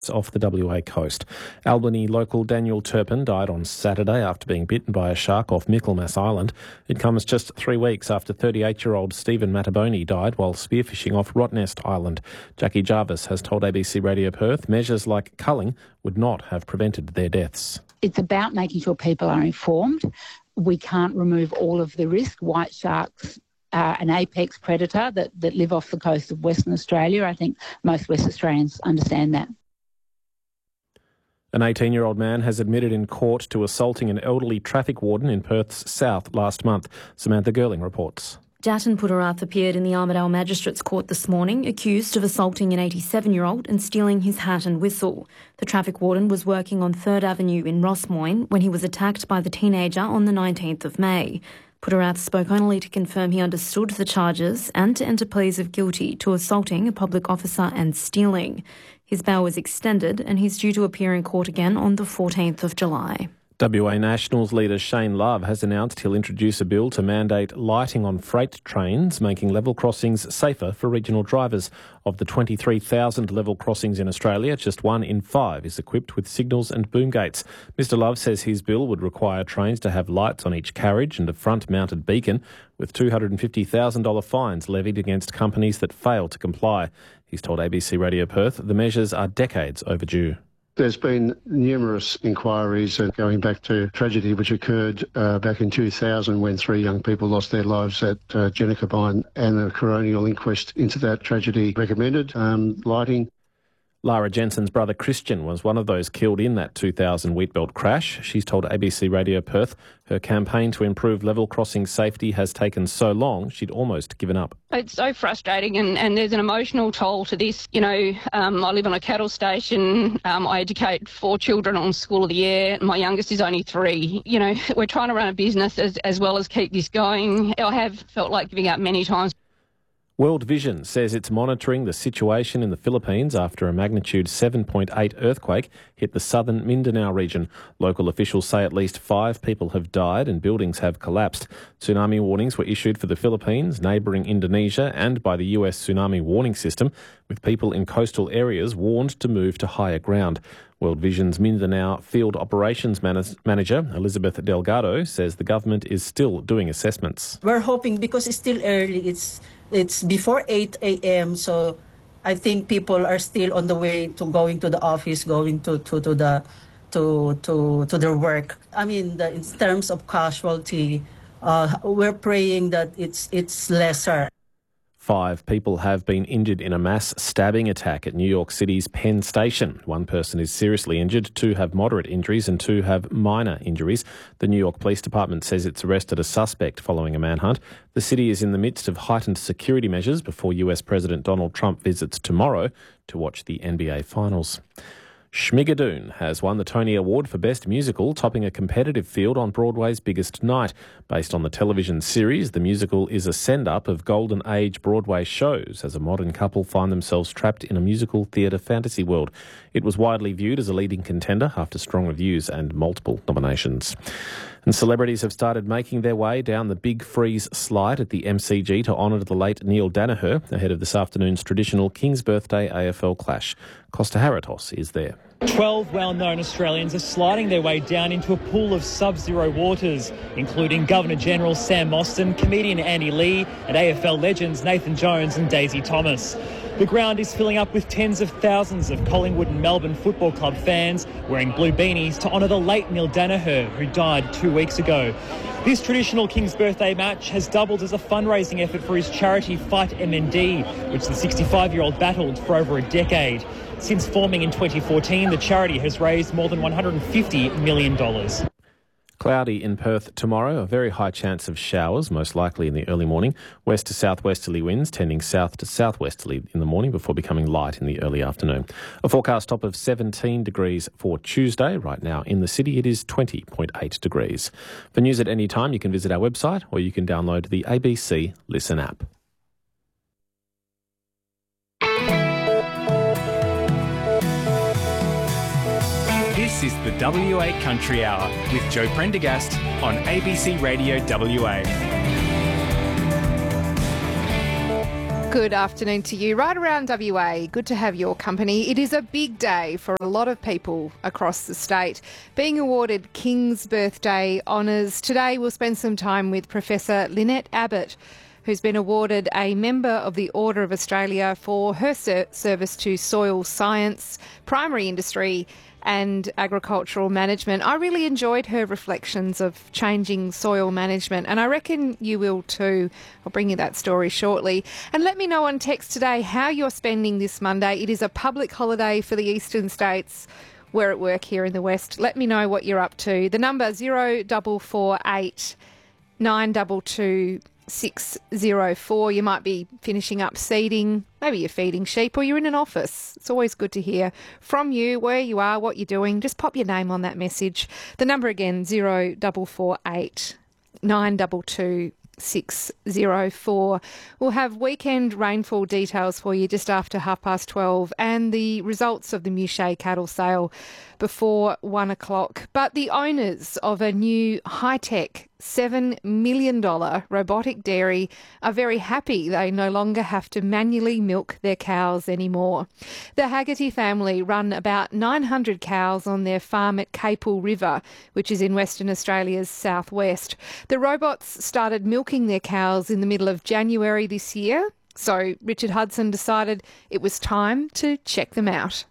off the WA coast. Albany local Daniel Turpin died on Saturday after being bitten by a shark off Michaelmas Island. It comes just 3 weeks after 38-year-old Stephen Mataboni died while spearfishing off Rottnest Island. Jackie Jarvis has told ABC Radio Perth measures like culling would not have prevented their deaths. It's about making sure people are informed. We can't remove all of the risk. White sharks are an apex predator that live off the coast of Western Australia. I think most West Australians understand that. An 18-year-old man has admitted in court to assaulting an elderly traffic warden in Perth's south last month. Samantha Girling reports. Jatin Puttarath appeared in the Armidale Magistrates Court this morning, accused of assaulting an 87-year-old and stealing his hat and whistle. The traffic warden was working on 3rd Avenue in Rossmoyne when he was attacked by the teenager on the 19th of May. Puttarath spoke only to confirm he understood the charges and to enter pleas of guilty to assaulting a public officer and stealing. His bail was extended and he's due to appear in court again on the 14th of July. WA Nationals leader Shane Love has announced he'll introduce a bill to mandate lighting on freight trains, making level crossings safer for regional drivers. Of the 23,000 level crossings in Australia, just 1 in 5 is equipped with signals and boom gates. Mr Love says his bill would require trains to have lights on each carriage and a front-mounted beacon, with $250,000 fines levied against companies that fail to comply. He's told ABC Radio Perth the measures are decades overdue. There's been numerous inquiries going back to tragedy which occurred back in 2000 when 3 young people lost their lives at Genekabine, and a coronial inquest into that tragedy recommended lighting. Lara Jensen's brother Christian was one of those killed in that 2000 Wheatbelt crash. She's told ABC Radio Perth her campaign to improve level crossing safety has taken so long she'd almost given up. It's so frustrating and there's an emotional toll to this. You know, I live on a cattle station. I educate 4 children on School of the Air. My youngest is only 3. You know, we're trying to run a business as well as keep this going. I have felt like giving up many times. World Vision says it's monitoring the situation in the Philippines after a magnitude 7.8 earthquake hit the southern Mindanao region. Local officials say at least 5 people have died and buildings have collapsed. Tsunami warnings were issued for the Philippines, neighbouring Indonesia, and by the US Tsunami Warning System, with people in coastal areas warned to move to higher ground. World Vision's Mindanao Field Operations Manager, Elizabeth Delgado, says the government is still doing assessments. We're hoping, because it's still early, it's before 8 a.m., so I think people are still on the way to going to the office, going to their work. I mean, in terms of casualty, we're praying that it's lesser. 5 people have been injured in a mass stabbing attack at New York City's Penn Station. 1 person is seriously injured, 2 have moderate injuries and 2 have minor injuries. The New York Police Department says it's arrested a suspect following a manhunt. The city is in the midst of heightened security measures before US President Donald Trump visits tomorrow to watch the NBA Finals. Schmigadoon has won the Tony Award for Best Musical, topping a competitive field on Broadway's biggest night. Based on the television series, the musical is a send-up of Golden Age Broadway shows as a modern couple find themselves trapped in a musical theatre fantasy world. It was widely viewed as a leading contender after strong reviews and multiple nominations. And celebrities have started making their way down the Big Freeze slide at the MCG to honour the late Neil Danaher ahead of this afternoon's traditional King's Birthday AFL clash. Costa Haratos is there. 12 well-known Australians are sliding their way down into a pool of sub-zero waters, including Governor-General Sam Mostyn, comedian Andy Lee, and AFL legends Nathan Jones and Daisy Thomas. The ground is filling up with tens of thousands of Collingwood and Melbourne Football Club fans wearing blue beanies to honour the late Neil Danaher, who died 2 weeks ago. This traditional King's Birthday match has doubled as a fundraising effort for his charity Fight MND, which the 65-year-old battled for over a decade. Since forming in 2014, the charity has raised more than $150 million. Cloudy in Perth tomorrow, a very high chance of showers, most likely in the early morning. West to southwesterly winds tending south to southwesterly in the morning before becoming light in the early afternoon. A forecast top of 17 degrees for Tuesday. Right now in the city it is 20.8 degrees. For news at any time, you can visit our website or you can download the ABC Listen app. This is the WA Country Hour with Joe Prendergast on ABC Radio WA. Good afternoon to you. Right around WA, good to have your company. It is a big day for a lot of people across the state. Being awarded King's Birthday honours. Today we'll spend some time with Professor Lynette Abbott, who's been awarded a Member of the Order of Australia for her service to soil science, primary industry and agricultural management. I really enjoyed her reflections of changing soil management, and I reckon you will too. I'll bring you that story shortly. And let me know on text today how you're spending this Monday. It is a public holiday for the eastern states. We're at work here in the west. Let me know what you're up to. The number 0448 922 604. You might be finishing up seeding, maybe you're feeding sheep, or you're in an office. It's always good to hear from you, where you are, what you're doing. Just pop your name on that message. The number again, 0448 922 604. We'll have weekend rainfall details for you just after 12:30 and the results of the Muchet cattle sale before 1 o'clock. But the owners of a new high-tech $7 million robotic dairy are very happy they no longer have to manually milk their cows anymore. The Haggerty family run about 900 cows on their farm at Capel River, which is in Western Australia's southwest. The robots started milking their cows in the middle of January this year, so Richard Hudson decided it was time to check them out.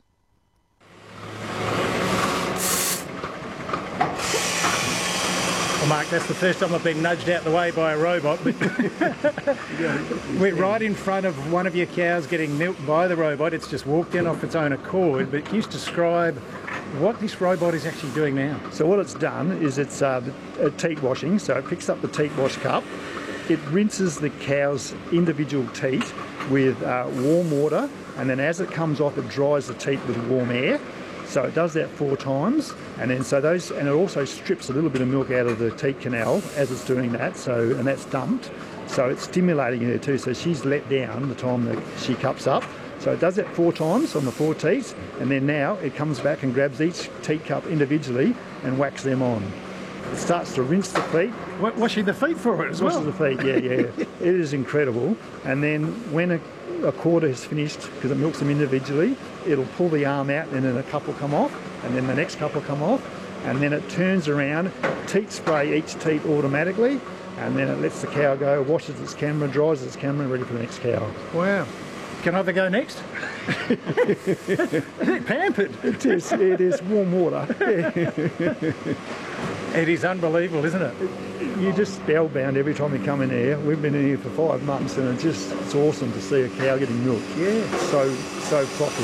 Well, Mark, that's the first time I've been nudged out the way by a robot. But we're right in front of one of your cows getting milked by the robot. It's just walked in off its own accord. But can you describe what this robot is actually doing now? So what it's done is it's teat washing. So it picks up the teat wash cup. It rinses the cow's individual teat with warm water, and then as it comes off, it dries the teat with warm air. So it does that 4 times, and then and it also strips a little bit of milk out of the teat canal as it's doing that. And that's dumped. So it's stimulating her too. So she's let down the time that she cups up. So it does that 4 times on the 4 teats, and then now it comes back and grabs each teat cup individually and whacks them on. It starts to rinse the feet. Washing the feet for it as well. Washes the feet, yeah. It is incredible. And then when a quarter is finished, because it milks them individually, it'll pull the arm out, and then a couple come off, and then the next couple come off, and then it turns around, teat spray each teat automatically, and then it lets the cow go, washes its camera, dries its camera, ready for the next cow. Wow. Can I have a go next? Isn't it pampered? It is warm water. It is unbelievable, isn't it? You're just spellbound every time you come in here. We've been in here for 5 months, and it's awesome to see a cow getting milked. Yeah. So properly.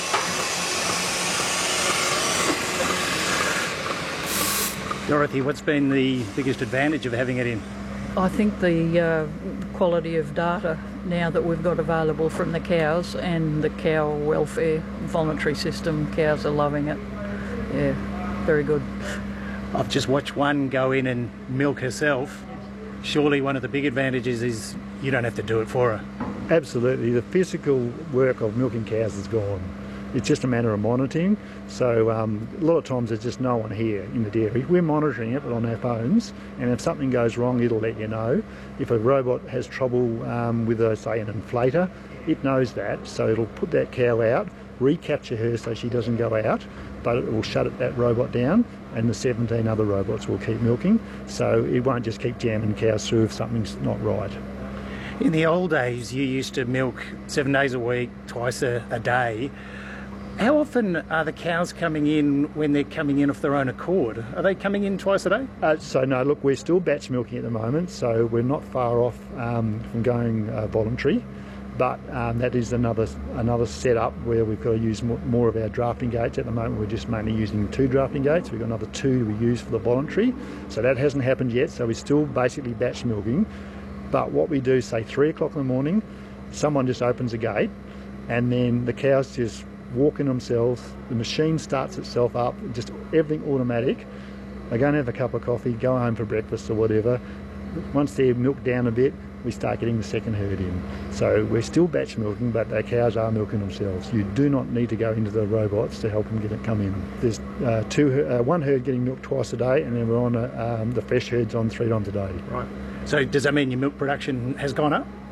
Dorothy, what's been the biggest advantage of having it in? I think the quality of data now that we've got available from the cows and the cow welfare voluntary system, cows are loving it. Yeah, very good. I've just watched one go in and milk herself. Surely one of the big advantages is you don't have to do it for her. Absolutely. The physical work of milking cows is gone. It's just a matter of monitoring. So a lot of times there's just no one here in the dairy. We're monitoring it, but on our phones, and if something goes wrong, it'll let you know. If a robot has trouble with, say, an inflator, it knows that, so it'll put that cow out, recapture her so she doesn't go out, but it will shut that robot down, and the 17 other robots will keep milking, so it won't just keep jamming cows through if something's not right. In the old days, you used to milk 7 days a week, twice a day. How often are the cows coming in when they're coming in off their own accord? Are they coming in twice a day? So no, look, we're still batch milking at the moment, so we're not far off from going voluntary. But that is another setup where we've got to use more of our drafting gates. At the moment, we're just mainly using 2 drafting gates. We've got another 2 we use for the voluntary. So that hasn't happened yet. So we're still basically batch milking. But what we do, say 3 o'clock in the morning, someone just opens a gate, and then the cows just walk in themselves. The machine starts itself up, just everything automatic. They go and have a cup of coffee, go home for breakfast or whatever. Once they're milked down a bit, we start getting the second herd in. So we're still batch milking, but the cows are milking themselves. You do not need to go into the robots to help them come in. There's one herd getting milked twice a day, and then we're on the fresh herds on 3 times a day. Right. So does that mean your milk production has gone up?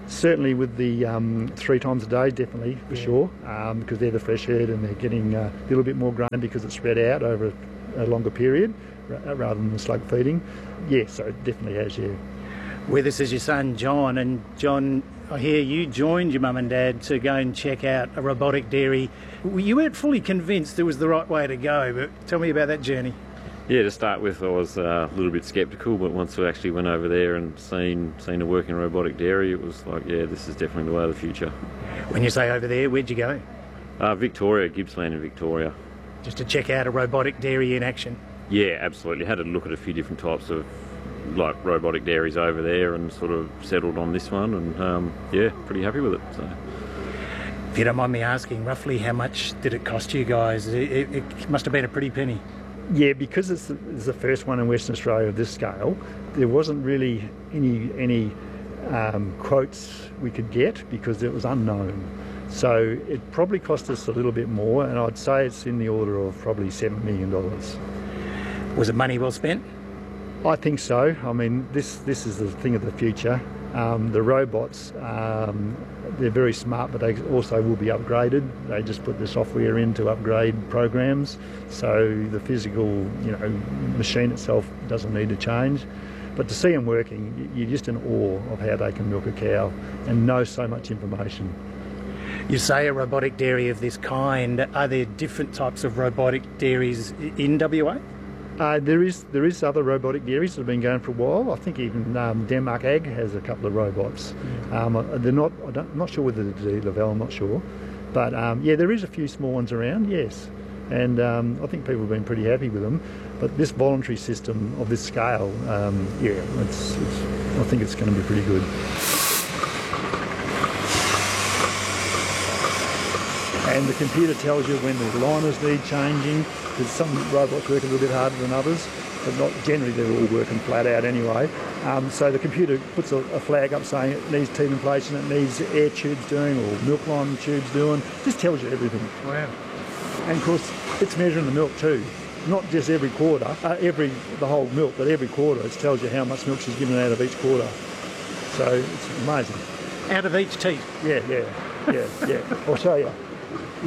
Certainly with the 3 times a day, definitely, for sure, because they're the fresh herd and they're getting a little bit more grain because it's spread out over a longer period rather than the slug feeding. Yeah, so it definitely has, yeah. With us is your son, John, and John, I hear you joined your mum and dad to go and check out a robotic dairy. You weren't fully convinced it was the right way to go, but tell me about that journey. Yeah, to start with, I was a little bit sceptical, but once I actually went over there and seen a working robotic dairy, it was like, yeah, this is definitely the way of the future. When you say over there, where'd you go? Victoria, Gippsland in Victoria. Just to check out a robotic dairy in action? Yeah, absolutely. Had a look at a few different types of robotic dairies over there and sort of settled on this one, and yeah, pretty happy with it. So. If you don't mind me asking, roughly how much did it cost you guys? It must have been a pretty penny. Yeah, because it's the first one in Western Australia of this scale, there wasn't really any quotes we could get because it was unknown. So it probably cost us a little bit more, and I'd say it's in the order of probably $7 million. Was it money well spent? I think so. I mean, this is the thing of the future. The robots, they're very smart, but they also will be upgraded. They just put the software in to upgrade programs, so the physical, machine itself doesn't need to change. But to see them working, you're just in awe of how they can milk a cow and know so much information. You say a robotic dairy of this kind. Are there different types of robotic dairies in WA? There is other robotic dairies that have been going for a while. I think even Denmark Ag has a couple of robots. They're not. I'm not sure whether they're De La Val, I'm not sure, but yeah, there is a few small ones around. Yes, and I think people have been pretty happy with them. But this voluntary system of this scale, yeah, I think it's going to be pretty good. And the computer tells you when the liners need changing, because some robots work a little bit harder than others, but not generally, they're all working flat out anyway. So the computer puts a flag up saying it needs teat inflation, it needs air tubes doing, or milk line tubes doing, just tells you everything. Wow. And of course, it's measuring the milk too. Not just every quarter, the whole milk, but every quarter it tells you how much milk she's given out of each quarter. So it's amazing. Out of each teat? Yeah. I'll show you. Go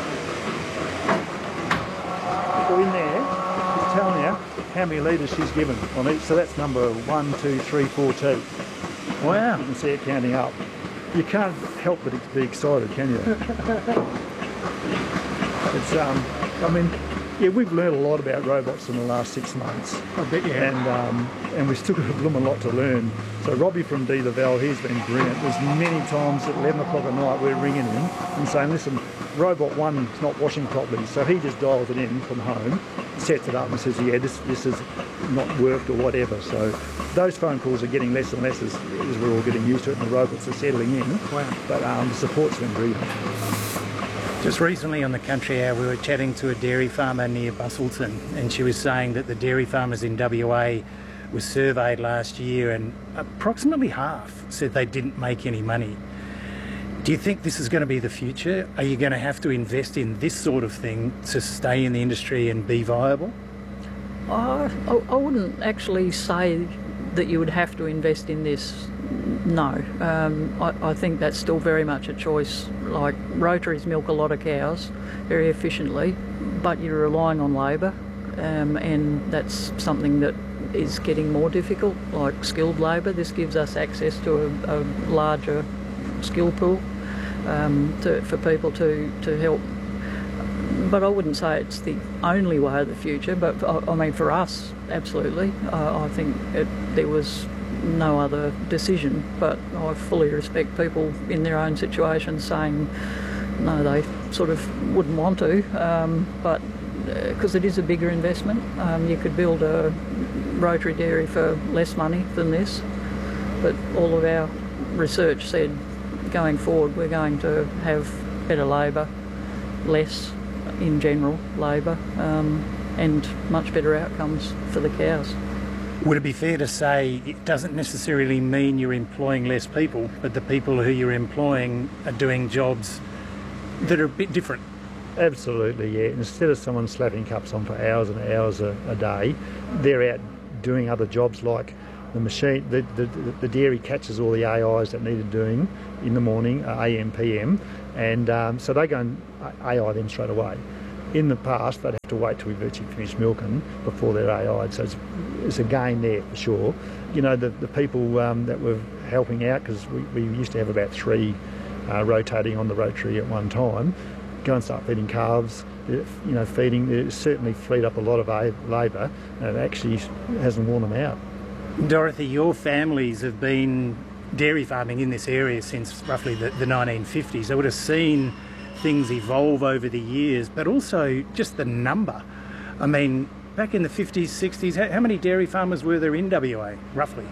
in there, it's telling you how many litres she's given on each. So that's number 1, 2, 3, 4 teat. Wow. You can see it counting up. You can't help but be excited, can you? It's, I mean, yeah, we've learned a lot about robots in the last 6 months. I bet you have. And we've still got a blooming lot to learn. So Robbie from De La Val, he's been brilliant. There's many times at 11 o'clock at night we're ringing him and saying, listen, robot 1's not washing properly. So he just dials it in from home, sets it up and says, yeah, this has not worked or whatever. So those phone calls are getting less and less as we're all getting used to it and the robots are settling in. Wow. But the support's been brilliant. Just recently on the Country Hour, we were chatting to a dairy farmer near Busselton, and she was saying that the dairy farmers in WA were surveyed last year and approximately half said they didn't make any money. Do you think this is going to be the future? Are you going to have to invest in this sort of thing to stay in the industry and be viable? I wouldn't actually say that you would have to invest in this. No, I think that's still very much a choice. Like rotaries milk a lot of cows very efficiently, but you're relying on labour, and that's something that is getting more difficult, like skilled labour. This gives us access to a larger skill pool for people to help. But I wouldn't say it's the only way of the future, but I mean for us, absolutely. I think there was no other decision, but I fully respect people in their own situation saying no, they sort of wouldn't want to, but because it is a bigger investment. You could build a rotary dairy for less money than this, but all of our research said going forward we're going to have better labour, less in general labour, and much better outcomes for the cows. Would it be fair to say it doesn't necessarily mean you're employing less people, but the people who you're employing are doing jobs that are a bit different? Absolutely, yeah. Instead of someone slapping cups on for hours and hours a day, they're out doing other jobs like the machine, the dairy catches all the AIs that needed doing in the morning, AM, PM, and so they go and AI them straight away. In the past, they'd have to wait till we virtually finished milking before they're AI'd, so it's a gain there for sure. You know, the people that were helping out, because we used to have about 3 rotating on the rotary at one time, go and start feeding calves. You know, feeding, it certainly freed up a lot of labour, and it actually hasn't worn them out. Dorothy, your families have been dairy farming in this area since roughly the 1950s. They would have seen things evolve over the years, but also just the number. I mean, back in the 50s, 60s, how many dairy farmers were there in WA, roughly?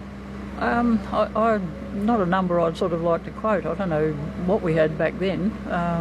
Not a number I'd sort of like to quote. I don't know what we had back then.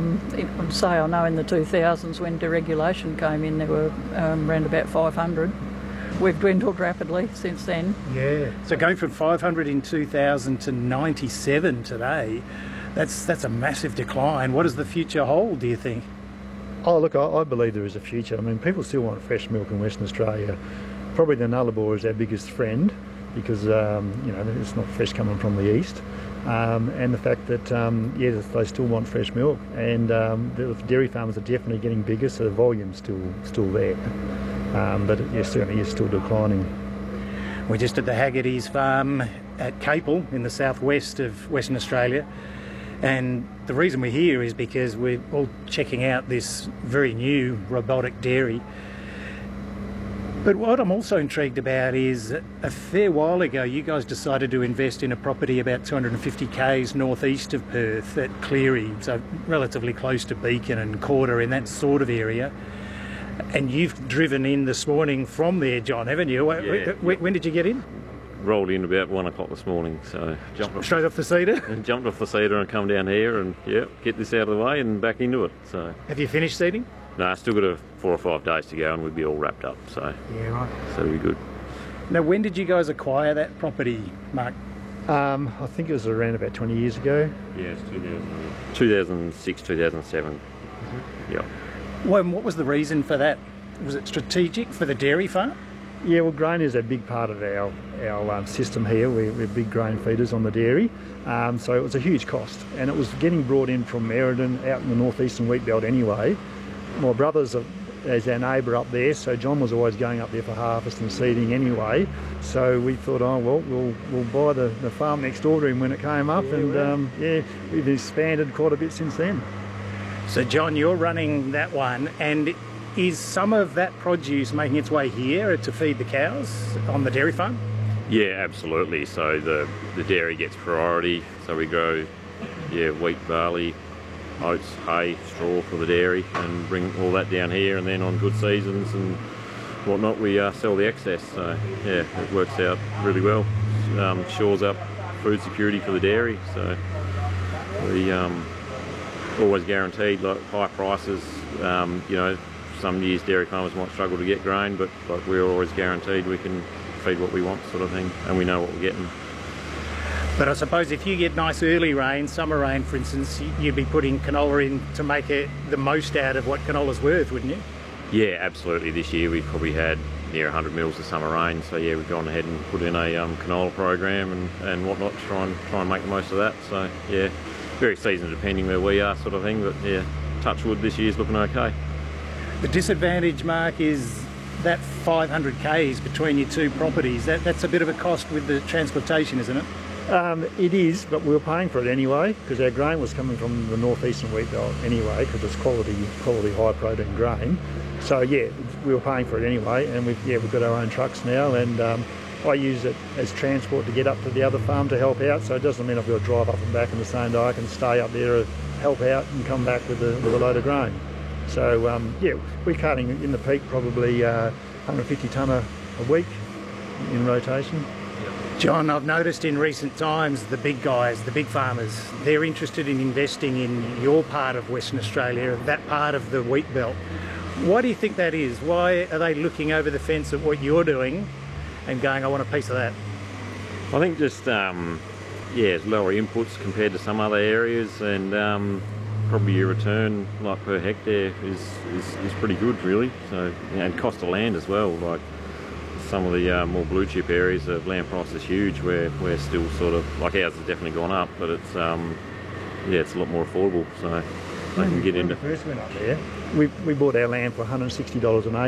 I know in the 2000s when deregulation came in, there were around about 500. We've dwindled rapidly since then. Yeah. So going from 500 in 2000 to 97 today, that's a massive decline. What does the future hold, do you think? Oh, look, I believe there is a future. I mean, people still want fresh milk in Western Australia. Probably the Nullarbor is our biggest friend, because you know, it's not fresh coming from the east, and the fact that they still want fresh milk, and the dairy farmers are definitely getting bigger, so the volume's still there, but it certainly is still declining. We're just at the Haggerty's farm at Capel in the southwest of Western Australia, and the reason we're here is because we're all checking out this very new robotic dairy. But what I'm also intrigued about is a fair while ago you guys decided to invest in a property about 250 k's northeast of Perth at Cleary, so relatively close to Beacon and Corder, in that sort of area. And you've driven in this morning from there, John, haven't you? Yeah. When did you get in? Rolled in about 1 o'clock this morning, so jumped straight off the cedar? And jumped off the cedar and come down here and get this out of the way and back into it. So have you finished seeding? No, still got 4 or 5 days to go and we'd be all wrapped up, so yeah, right. So it'll be good. Now, when did you guys acquire that property, Mark? I think it was around about 20 years ago. Yeah, it's 2006, 2007. Mm-hmm. Yep. Well, what was the reason for that? Was it strategic for the dairy farm? Yeah, well, grain is a big part of our system here. We're big grain feeders on the dairy, so it was a huge cost, and it was getting brought in from Merredin out in the northeastern wheat belt anyway. My brother's as our neighbour up there, so John was always going up there for harvest and seeding anyway. So we thought, oh well, we'll buy the farm next door to him when it came up, and we've expanded quite a bit since then. So John, you're running that one, and is some of that produce making its way here to feed the cows on the dairy farm? Yeah, absolutely. So the dairy gets priority. So we grow wheat, barley, oats, hay, straw for the dairy, and bring all that down here, and then on good seasons and whatnot we sell the excess. So yeah, it works out really well. Shores up food security for the dairy, so we always guaranteed like high prices. You know, some years dairy farmers might struggle to get grain, but like we're always guaranteed we can feed what we want, sort of thing, and we know what we're getting. But I suppose if you get nice early rain, summer rain for instance, you'd be putting canola in to make the most out of what canola's worth, wouldn't you? Yeah, absolutely. This year we probably had near 100 mils of summer rain, so yeah, we've gone ahead and put in a canola program and whatnot to try and make the most of that. So yeah, very season depending where we are, sort of thing. But yeah, touch wood, this year's looking okay. The disadvantage, Mark, is that 500 k's between your two properties. That's a bit of a cost with the transportation, isn't it? It is, but we were paying for it anyway, because our grain was coming from the northeastern wheat belt anyway, because it's quality high protein grain. So yeah, we were paying for it anyway, and we've got our own trucks now, and I use it as transport to get up to the other farm to help out. So it doesn't mean I've got to drive up and back in the same day. I can stay up there, help out, and come back with a load of grain. So yeah, we're carting in the peak probably 150 tonne a week in rotation. John, I've noticed in recent times the big guys, the big farmers, they're interested in investing in your part of Western Australia, that part of the wheat belt. Why do you think that is? Why are they looking over the fence at what you're doing and going, I want a piece of that? I think just, it's lower inputs compared to some other areas, and probably your return like per hectare is pretty good really. So and cost of land as well, like some of the more blue chip areas, the land price is huge. We're still sort of, like ours has definitely gone up, but it's it's a lot more affordable. So they can get into. When we first went up there, we bought our land for $160 an acre.